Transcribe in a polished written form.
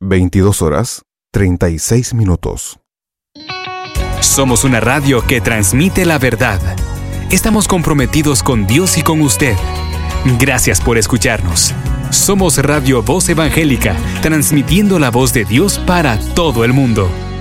22:36. Somos una radio que transmite la verdad. Estamos comprometidos con Dios y con usted. Gracias por escucharnos. Somos Radio Voz Evangélica, transmitiendo la voz de Dios para todo el mundo.